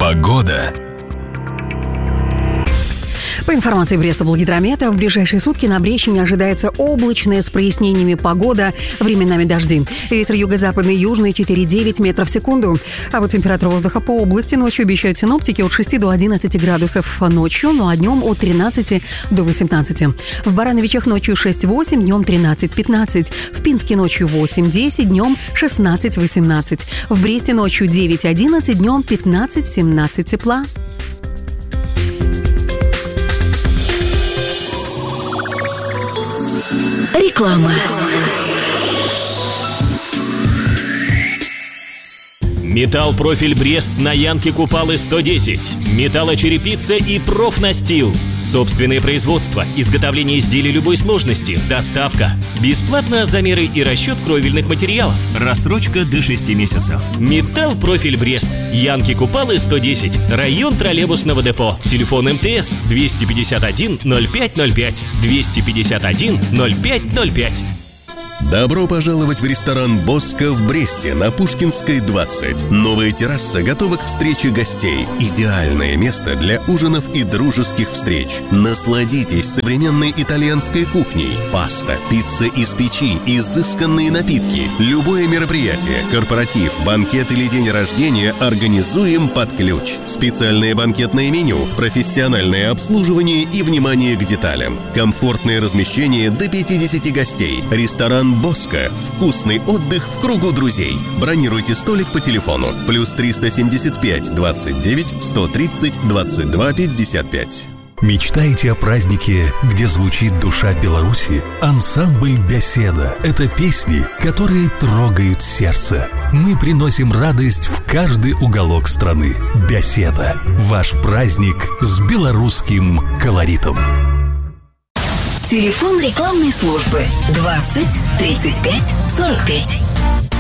Погода. По информации Бреста-Болгидромета, в ближайшие сутки на Брещине ожидается облачная с прояснениями погода, временами дожди. Ветер юго-западный, южный 4,9 метров в секунду. А вот температура воздуха по области ночью обещают синоптики от 6 до 11 градусов ночью, ну а днем от 13 до 18. В Барановичах ночью 6-8, днем 13-15. В Пинске ночью 8-10, днем 16-18. В Бресте ночью 9-11, днем 15-17 тепла. Реклама. Металл-профиль Брест на Янке Купалы 110. Металлочерепица и профнастил. Собственное производство, изготовление изделий любой сложности, доставка. Бесплатно замеры и расчет кровельных материалов. Рассрочка до 6 месяцев. Металл-профиль Брест. Янки Купалы 110. Район троллейбусного депо. Телефон МТС 251 0505. 251 0505. Добро пожаловать в ресторан «Боско» в Бресте на Пушкинской, 20. Новая терраса готова к встрече гостей. Идеальное место для ужинов и дружеских встреч. Насладитесь современной итальянской кухней. Паста, пицца из печи, изысканные напитки. Любое мероприятие, корпоратив, банкет или день рождения организуем под ключ. Специальное банкетное меню, профессиональное обслуживание и внимание к деталям. Комфортное размещение до 50 гостей. Ресторан «Боско». Вкусный отдых в кругу друзей. Бронируйте столик по телефону. Плюс 375 29 130 22 55. Мечтаете о празднике, где звучит душа Беларуси? Ансамбль «Беседа» — это песни, которые трогают сердце. Мы приносим радость в каждый уголок страны. «Беседа» — ваш праздник с белорусским колоритом. Телефон рекламной службы 20 35 45.